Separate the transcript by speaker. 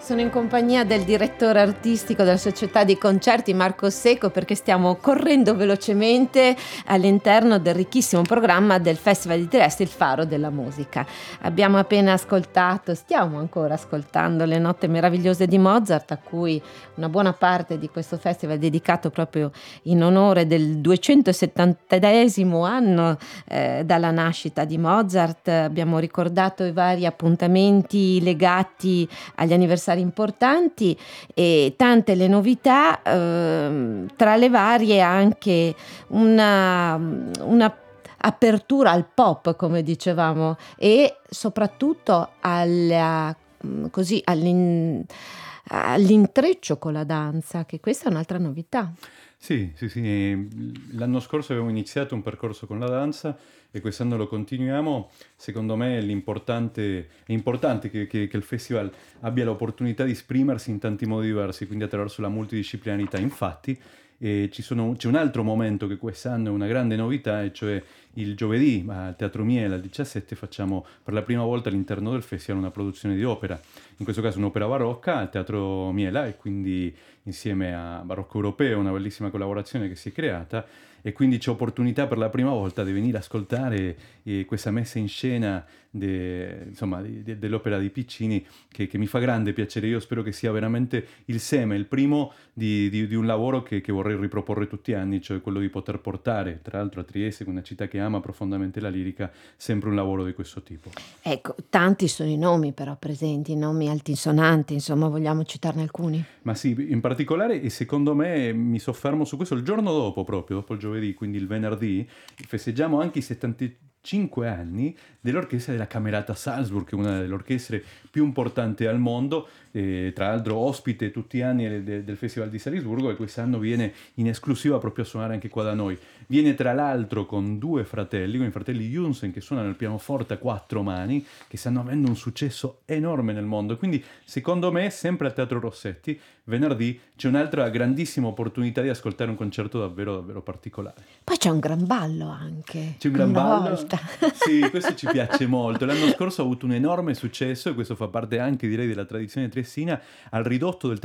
Speaker 1: Sono in compagnia del direttore artistico della società di concerti Marco Secco, perché stiamo correndo velocemente all'interno del ricchissimo programma del Festival di Trieste, il Faro della Musica. Abbiamo appena ascoltato, stiamo ancora ascoltando le note meravigliose di Mozart, a cui una buona parte di questo festival è dedicato proprio in onore del 270° anno dalla nascita di Mozart. Abbiamo ricordato i vari appuntamenti legati agli anniversari importanti e tante le novità, tra le varie anche una apertura al pop, come dicevamo, e soprattutto all'intreccio con la danza, che questa è un'altra novità.
Speaker 2: Sì. L'anno scorso abbiamo iniziato un percorso con la danza e quest'anno lo continuiamo. Secondo me è importante che il festival abbia l'opportunità di esprimersi in tanti modi diversi, quindi attraverso la multidisciplinarità. Infatti, c'è un altro momento che quest'anno è una grande novità, e cioè il giovedì al Teatro Miele alle 17 facciamo per la prima volta all'interno del festival una produzione di opera, in questo caso un'opera barocca al Teatro Miela, e quindi insieme a Barocco Europeo, una bellissima collaborazione che si è creata, e quindi c'è opportunità per la prima volta di venire a ascoltare questa messa in scena dell'opera di Piccini, che mi fa grande piacere. Io spero che sia veramente il seme, il primo di un lavoro che vorrei riproporre tutti gli anni, cioè quello di poter portare, tra l'altro a Trieste, una città che ama profondamente la lirica, sempre un lavoro di questo tipo.
Speaker 1: Ecco, tanti sono i nomi però presenti, nomi altisonanti, insomma, vogliamo citarne alcuni?
Speaker 2: Ma sì, in particolare, e secondo me mi soffermo su questo, il giorno dopo, proprio dopo il giovedì, quindi il venerdì, festeggiamo anche i 75 anni dell'orchestra della Camerata Salzburg, che è una delle orchestre più importanti al mondo, tra l'altro ospite tutti gli anni del Festival di Salisburgo, e quest'anno viene in esclusiva proprio a suonare anche qua da noi. Viene tra l'altro con due fratelli, con i fratelli Junsen, che suonano il pianoforte a quattro mani, che stanno avendo un successo enorme nel mondo. Quindi secondo me, sempre al Teatro Rossetti, venerdì c'è un'altra grandissima opportunità di ascoltare un concerto davvero davvero particolare.
Speaker 1: Poi c'è un gran ballo anche.
Speaker 2: C'è un gran
Speaker 1: una
Speaker 2: ballo?
Speaker 1: volta.
Speaker 2: Sì, questo ci piace molto. L'anno scorso ha avuto un enorme successo, e questo fa parte anche, direi, della tradizione triestina. Al ridotto del